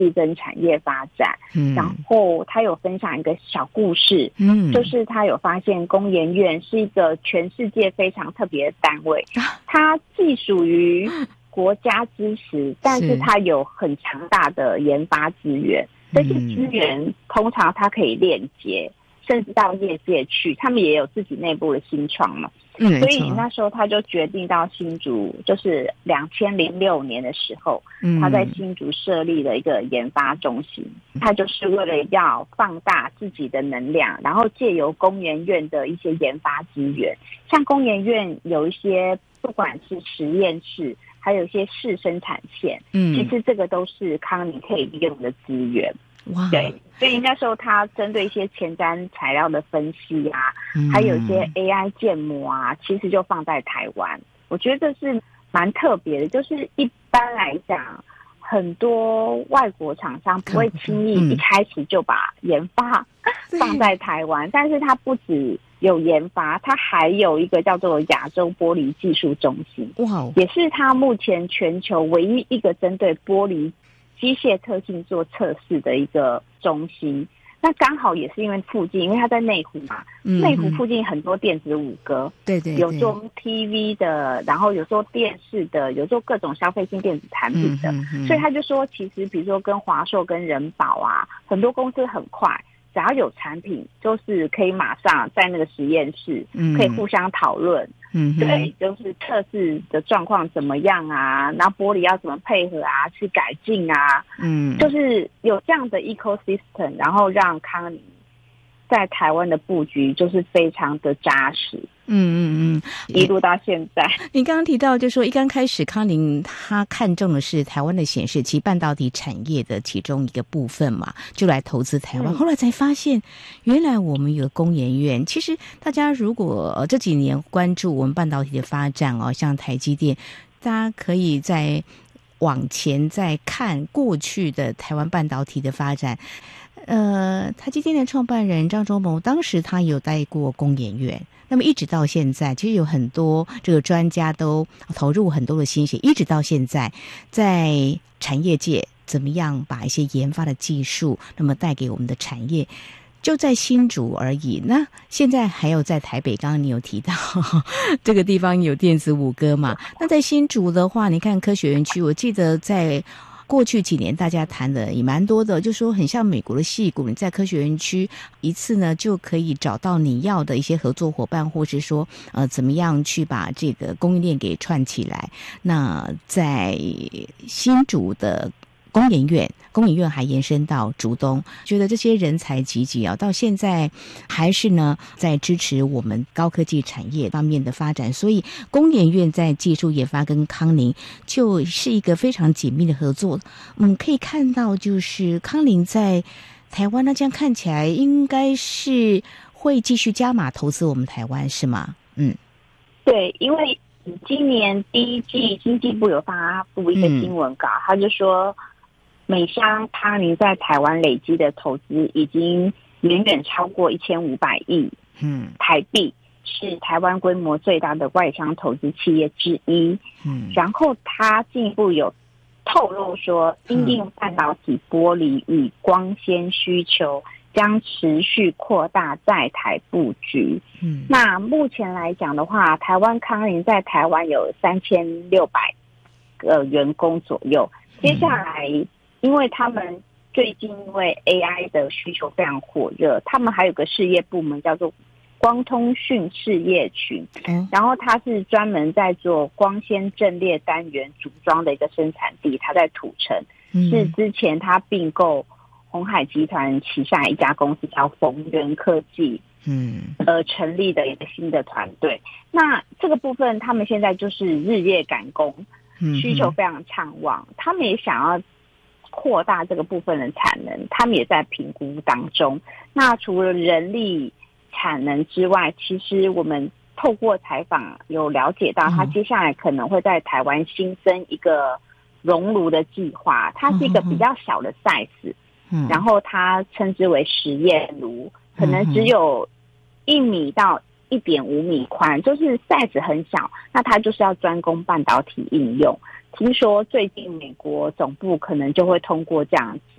力跟产业发展。然后他有分享一个小故事，就是他有发现工研院是一个全世界非常特别的单位，它既属于国家支持，但是它有很强大的研发资源，这些资源通常它可以链接甚至到业界去，他们也有自己内部的新创嘛。所以那时候他就决定到新竹，就是2006年的时候，他在新竹设立了一个研发中心，他就是为了要放大自己的能量，然后借由工研院的一些研发资源，像工研院有一些不管是实验室，还有一些试生产线，其实这个都是康宁可以利用的资源。对，所以那时候他针对一些前瞻材料的分析啊，还有一些 AI 建模啊，其实就放在台湾。我觉得这是蛮特别的，就是一般来讲，很多外国厂商不会轻易一开始就把研发放在台湾，但是它不只有研发，它还有一个叫做亚洲玻璃技术中心，也是它目前全球唯一一个针对玻璃机械特性做测试的一个中心。那刚好也是因为附近，因为它在内湖嘛，内湖附近很多电子五哥，对，有做 TV 的，然后有做电视的，有做各种消费性电子产品的，所以他就说，其实比如说跟华硕、跟人保啊，很多公司很快，只要有产品，就是可以马上在那个实验室，可以互相讨论。对，就是测试的状况怎么样啊，然后玻璃要怎么配合啊，去改进啊，就是有这样的 ecosystem， 然后让康宁在台湾的布局就是非常的扎实。一路到现在。 你刚刚提到就是说一刚开始康宁他看中的是台湾的显示器半导体产业的其中一个部分嘛，就来投资台湾，后来才发现原来我们有工研院。其实大家如果这几年关注我们半导体的发展像台积电，大家可以在往前再看过去的台湾半导体的发展。台积电的创办人张忠谋当时他有带过工研院，那么一直到现在其实有很多这个专家都投入很多的心血，一直到现在在产业界怎么样把一些研发的技术那么带给我们的产业，就在新竹而已。那现在还有在台北，刚刚你有提到这个地方有电子五哥嘛，那在新竹的话，你看科学园区，我记得在过去几年大家谈的也蛮多的，就说很像美国的矽谷，你在科学园区一次呢就可以找到你要的一些合作伙伴，或是说怎么样去把这个供应链给串起来。那在新竹的工研院还延伸到竹东，觉得这些人才济济到现在还是呢在支持我们高科技产业方面的发展，所以工研院在技术研发跟康宁就是一个非常紧密的合作。可以看到就是康宁在台湾呢，这样看起来应该是会继续加码投资我们台湾，是吗？ 对，因为今年第一季经济部有发布一个新闻稿，他就说美商康宁在台湾累积的投资已经远远超过1500亿台币，是台湾规模最大的外商投资企业之一。然后他进一步有透露说，因应半导体玻璃与光纤需求，将持续扩大在台布局。那目前来讲的话，台湾康宁在台湾有3600个员工左右。接下来因为他们最近因为 AI 的需求非常火热，他们还有个事业部门叫做光通讯事业群，然后它是专门在做光纤阵列单元组装的一个生产地，它在土城，是之前它并购鸿海集团旗下一家公司叫逢源科技成立的一个新的团队。那这个部分他们现在就是日夜赶工，需求非常畅旺，他们也想要扩大这个部分的产能，他们也在评估当中。那除了人力产能之外，其实我们透过采访有了解到，他接下来可能会在台湾新增一个熔炉的计划，它是一个比较小的 size，然后它称之为实验炉，可能只有1米到1.5米宽，就是 size 很小，那它就是要专攻半导体应用。 听说最近美国总部可能就会通过这样子